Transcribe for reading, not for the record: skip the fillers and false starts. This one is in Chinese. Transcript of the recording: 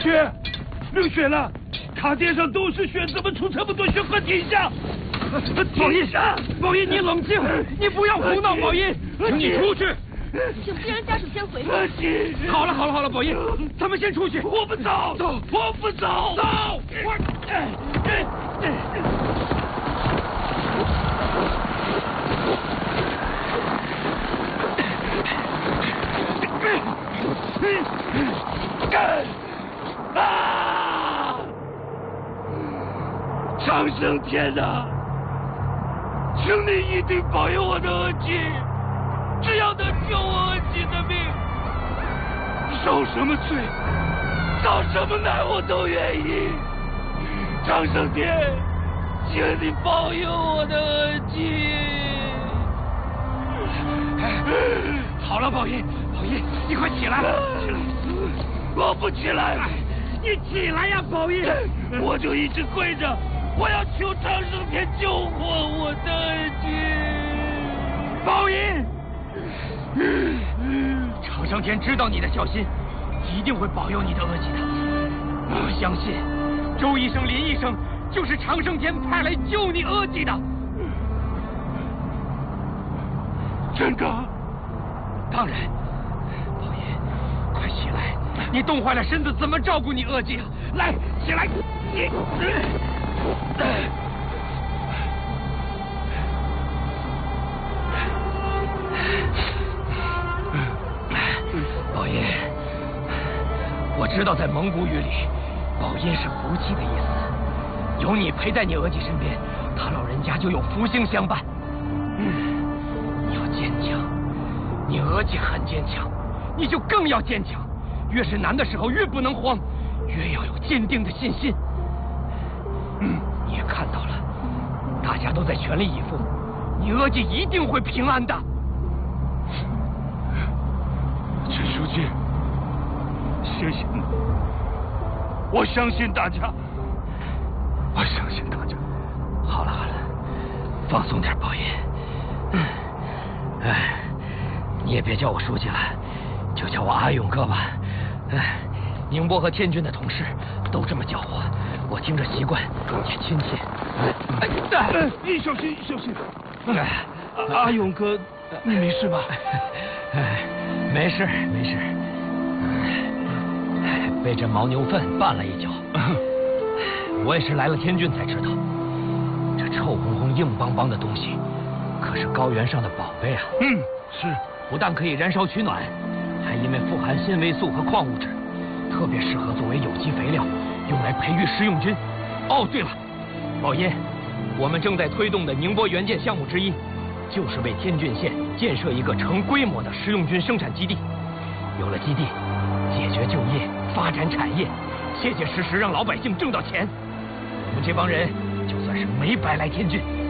血，流血了！卡垫上都是血，怎么出这么多血？快停下！ 宝一，宝一，你冷静，你不要胡闹，宝一，请你出去。 请夫人家属先回。 好了，宝一，咱们先出去。 我不走，我不走， 走！ 啊！长生天哪，请你一定保佑我的额吉，只要能救我额吉的命，受什么罪，遭什么难我都愿意。长生天，请你保佑我的额吉。 好了，宝一，你快起来，起来！ 我不起来， 你起来呀，宝一！ 我就一直跪着，我要求长生天救活我的儿子。 宝一，长生天知道你的孝心，一定会保佑你的额吉的。我相信，周医生、林医生就是长生天派来救你额吉的。 真的？ 当然。宝一，快起来！你冻坏了身子，怎么照顾你额吉啊？来，起来！你，宝音，我知道在蒙古语里，宝音是福气的意思。有你陪在你额吉身边，他老人家就有福星相伴。你要坚强，你额吉很坚强，你就更要坚强。越是难的时候，越不能慌，越要有坚定的信心。你也看到了，大家都在全力以赴，你额吉一定会平安的。 陈书记，谢谢你，我相信大家，我相信大家。 好了，放松点，宝音。你也别叫我书记了，就叫我阿勇哥吧。宁波和天津的同事都这么叫我，我听着习惯，也亲切。 你小心，小心！阿勇哥，你没事吧？ 没事。被这牦牛粪绊了一脚。我也是来了天津才知道，这臭烘烘、硬邦邦的东西，可是高原上的宝贝啊。 是， 不但可以燃烧取暖，还因为富含纤维素和矿物质，特别适合作为有机肥料，用来培育食用菌。哦，对了，宝音，我们正在推动的宁波援建项目之一，就是为天郡县建设一个成规模的食用菌生产基地。有了基地，解决就业，发展产业，切切实实让老百姓挣到钱。我们这帮人就算是没白来天郡。